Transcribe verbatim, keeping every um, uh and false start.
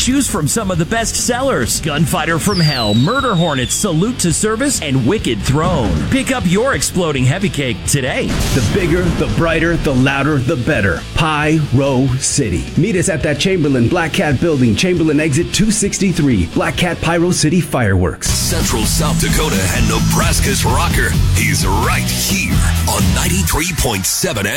Choose from some of the best sellers: Gunfighter from Hell, Murder Hornets, Salute to Service, and Wicked Throne. Pick up your exploding heavy cake today. The bigger, the brighter, the louder, the better. Pyro City. Meet us at that Chamberlain Black Cat building, Chamberlain exit two sixty-three. Black Cat Pyro City Fireworks. Central South Dakota and Nebraska's rocker. He's right here on ninety-three point seven